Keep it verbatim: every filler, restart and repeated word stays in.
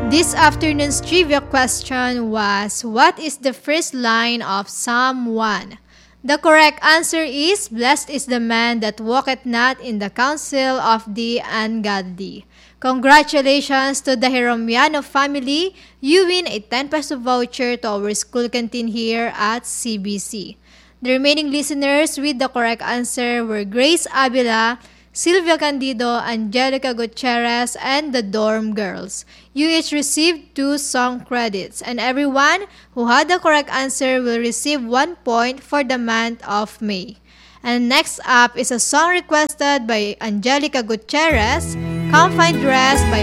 This afternoon's trivia question was, what is the first line of Psalm one? The correct answer is, blessed is the man that walketh not in the counsel of the ungodly. Congratulations to the Jeromiano family. You win a ten peso voucher to our school canteen here at C B C. The remaining listeners with the correct answer were Grace Avila, Silvia Candido, Angelica Gutierrez, and the Dorm Girls. You each received two song credits, and everyone who had the correct answer will receive one point for the month of May. And next up is a song requested by Angelica Gutierrez, Come Find Rest by